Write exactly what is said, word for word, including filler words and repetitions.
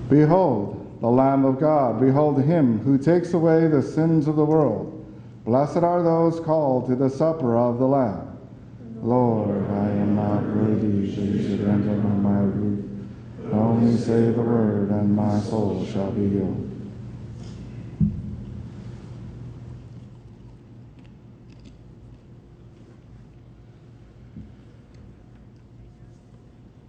Behold, the Lamb of God. Behold him who takes away the sins of the world. Blessed are those called to the supper of the Lamb. Lord, I am not worthy that you should enter under my roof. Only say the word, and my soul shall be healed.